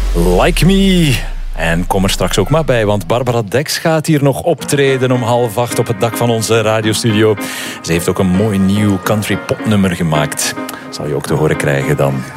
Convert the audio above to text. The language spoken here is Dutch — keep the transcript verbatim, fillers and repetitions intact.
Like Me. En kom er straks ook maar bij, want Barbara Dex gaat hier nog optreden om half acht op het dak van onze radiostudio. Ze heeft ook een mooi nieuw country popnummer gemaakt. Zal je ook te horen krijgen dan.